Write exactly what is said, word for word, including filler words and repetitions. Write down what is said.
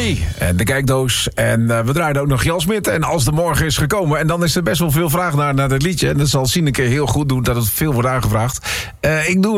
Ray en de kijkdoos. En uh, we draaiden ook nog Jan Smit. En Als de Morgen is gekomen. En dan is er best wel veel vraag naar, naar dat liedje. En dat zal Sineke heel goed doen dat het veel wordt aangevraagd. Uh, ik doe